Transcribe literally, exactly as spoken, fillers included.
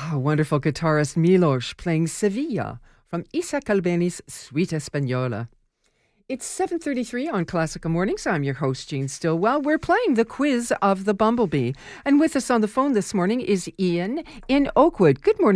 Ah, wonderful guitarist Milos playing Sevilla from Isaac Albeni's Suite Española. It's seven thirty-three on Classica Mornings. I'm your host, Jean Stillwell. We're playing the quiz of the Bumblebee. And with us on the phone this morning is Ian in Oakwood. Good morning.